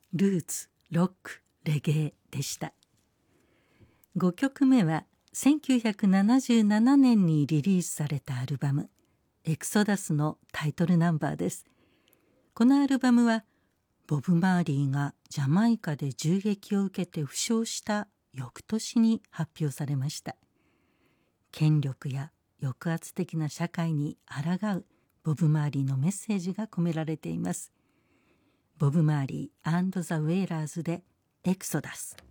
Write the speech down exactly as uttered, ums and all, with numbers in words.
ルーツ、ロック、レゲエでした。ごきょくめはせんきゅうひゃくななじゅうななねんにリリースされたアルバムエクソダスのタイトルナンバーです。このアルバムはボブ・マーリーがジャマイカで銃撃を受けて負傷した翌年に発表されました。権力や抑圧的な社会に抗うボブ・マーリーのメッセージが込められています。ボブ・マーリー&ザ・ウェイラーズでエクソダス。